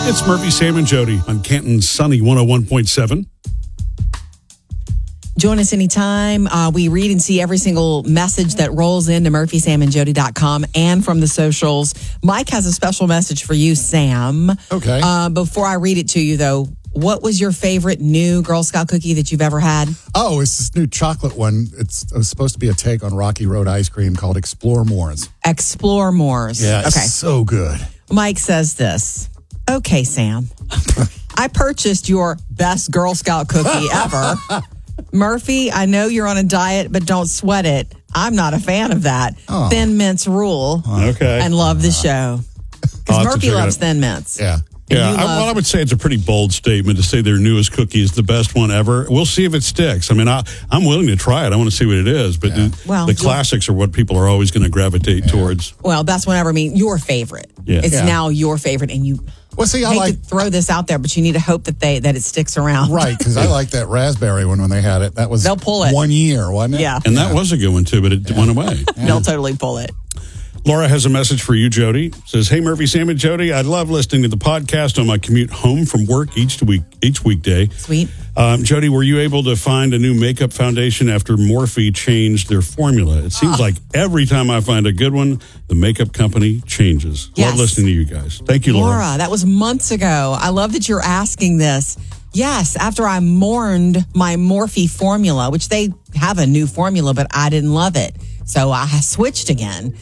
It's Murphy, Sam, and Jody on Canton's Sunny 101.7. Join us anytime. We read and see every single message that rolls into murphysamandjody.com and from the socials. Mike has a special message for you, Sam. Okay. Before I read it to you, though, what was your favorite new Girl Scout cookie that you've ever had? Oh, it's this new chocolate one. It was supposed to be a take on Rocky Road ice cream called Explore Moores. Explore Moores. Yeah, it's okay. so good. Mike says this. Okay, Sam. I purchased your best Girl Scout cookie ever. Murphy, I know you're on a diet, but don't sweat it. I'm not a fan of that. Oh. Thin Mints rule. Okay. And love the show. Because Murphy loves Thin Mints. Yeah. Yeah, I would say it's a pretty bold statement to say their newest cookie is the best one ever. We'll see if it sticks. I mean, I'm willing to try it. I want to see what it is. But the classics are what people are always going to gravitate towards. Well, best one ever mean your favorite. Yeah. It's now your favorite, and you hate to throw this out there, but you need to hope that it sticks around. Right, because I like that raspberry one when they had it. That was They'll pull it. 1 year, wasn't it? Yeah. And that was a good one, too, but it went away. They'll totally pull it. Laura has a message for you, Jody. Says, hey, Murphy, Sam, and Jody. I love listening to the podcast on my commute home from work each weekday. Sweet. Jody, were you able to find a new makeup foundation after Morphe changed their formula? It seems like every time I find a good one, the makeup company changes. Yes. Love listening to you guys. Thank you, Laura. That was months ago. I love that you're asking this. Yes, after I mourned my Morphe formula, which they have a new formula, but I didn't love it. So I switched again.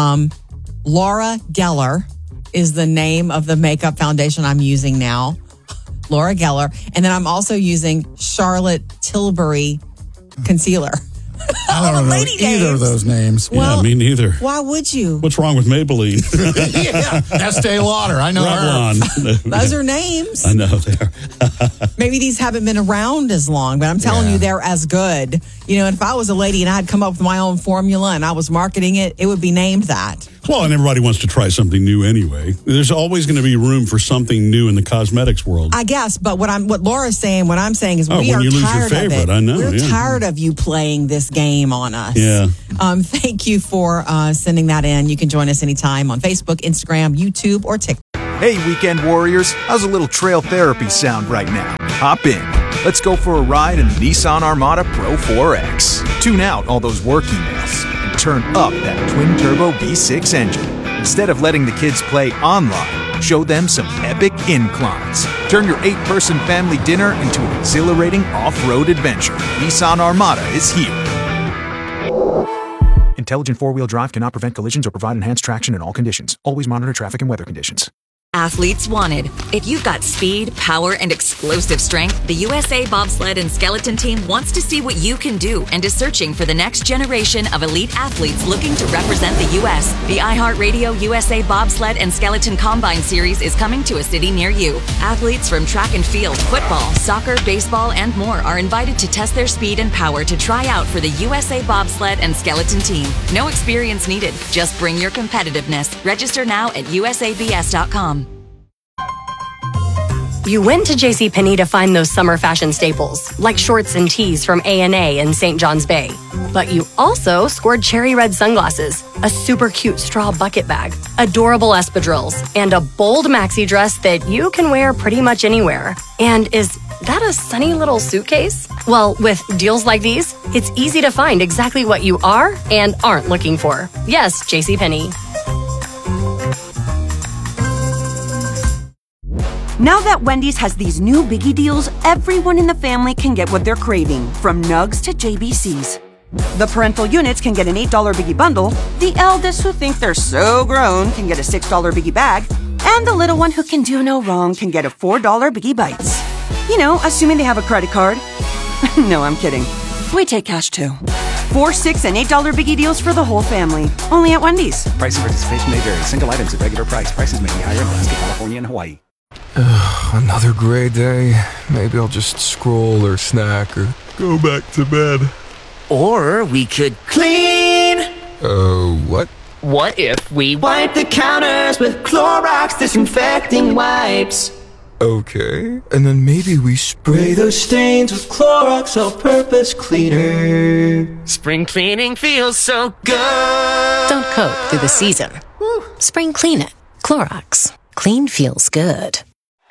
Laura Geller is the name of the makeup foundation I'm using now. Laura Geller. And then I'm also using Charlotte Tilbury concealer. I don't know lady either names. of those names. Well, yeah, me neither. Why would you? What's wrong with Maybelline? Estee Lauder. I know her. Revlon. Those are names. I know they are. Maybe these haven't been around as long, but I'm telling you, they're as good. You know, if I was a lady and I had come up with my own formula and I was marketing it, it would be named that. Well, and everybody wants to try something new anyway. There's always going to be room for something new in the cosmetics world. I guess, but what Laura's saying, what I'm saying is we when are you lose your tired favorite, of it. I know, We're yeah. tired of you playing this game on us. Yeah. Thank you for sending that in. You can join us anytime on Facebook, Instagram, YouTube, or TikTok. Hey, weekend warriors, how's a little trail therapy sound right now? Hop in. Let's go for a ride in the Nissan Armada Pro 4X. Tune out all those work emails and turn up that twin-turbo V6 engine. Instead of letting the kids play online, show them some epic inclines. Turn your 8-person family dinner into an exhilarating off-road adventure. Nissan Armada is here. Intelligent four-wheel drive cannot prevent collisions or provide enhanced traction in all conditions. Always monitor traffic and weather conditions. Athletes wanted. If you've got speed, power, and explosive strength, the USA Bobsled and Skeleton Team wants to see what you can do and is searching for the next generation of elite athletes looking to represent the U.S. The iHeartRadio USA Bobsled and Skeleton Combine Series is coming to a city near you. Athletes from track and field, football, soccer, baseball, and more are invited to test their speed and power to try out for the USA Bobsled and Skeleton Team. No experience needed. Just bring your competitiveness. Register now at usabs.com. You went to JCPenney to find those summer fashion staples, like shorts and tees from A&A in St. John's Bay. But you also scored cherry red sunglasses, a super cute straw bucket bag, adorable espadrilles, and a bold maxi dress that you can wear pretty much anywhere. And is that a sunny little suitcase? Well, with deals like these, it's easy to find exactly what you are and aren't looking for. Yes, JCPenney. Now that Wendy's has these new biggie deals, everyone in the family can get what they're craving, from nugs to JBCs. The parental units can get an $8 biggie bundle, the eldest who think they're so grown can get a $6 biggie bag, and the little one who can do no wrong can get a $4 biggie bites. You know, assuming they have a credit card. No, I'm kidding. We take cash too. 4, 6, and $8 biggie deals for the whole family. Only at Wendy's. Price and participation may vary. Single items at regular price. Prices may be higher in Alaska, California, and Hawaii. Another gray day. Maybe I'll just scroll or snack or go back to bed. Or we could clean. What? What if we wipe the counters with Clorox disinfecting wipes? Okay. And then maybe we spray those stains with Clorox all-purpose cleaner. Spring cleaning feels so good. Don't cope through the season. Spring clean it. Clorox. Clean feels good.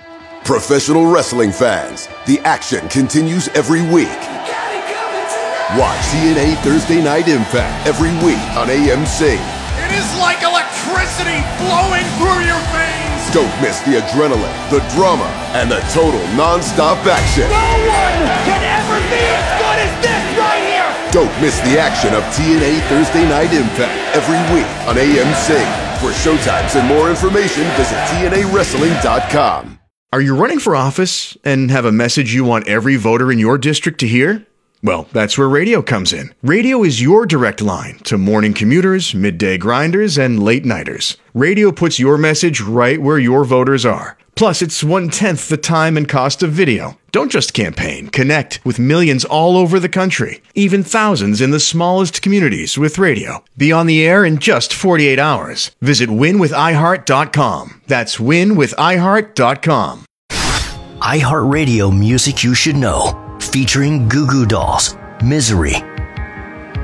Professional wrestling fans, the action continues every week. Watch TNA Thursday Night Impact every week on AMC. It is like electricity flowing through your veins. Don't miss the adrenaline, the drama, and the total non-stop action. No one can ever be as good as this right here. Don't miss the action of TNA Thursday Night Impact every week on AMC. For showtimes and more information, visit TNAWrestling.com. Are you running for office and have a message you want every voter in your district to hear? Well, that's where radio comes in. Radio is your direct line to morning commuters, midday grinders, and late nighters. Radio puts your message right where your voters are. Plus, it's 1/10 the time and cost of video. Don't just campaign. Connect with millions all over the country, even thousands in the smallest communities with radio. Be on the air in just 48 hours. Visit winwithiheart.com. That's winwithiheart.com. iHeartRadio Music You Should Know, featuring Goo Goo Dolls, Misery,